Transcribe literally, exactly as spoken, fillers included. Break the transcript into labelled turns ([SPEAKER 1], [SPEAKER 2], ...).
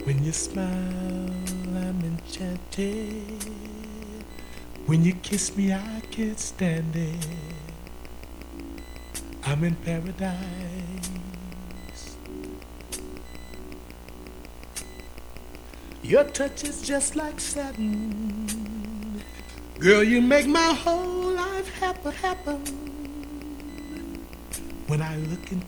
[SPEAKER 1] When you smile, I'm enchanted. When you kiss me, I can't stand it. I'm in paradise. Your touch is just like satin. Girl, you make my whole life happen, happen. When I look into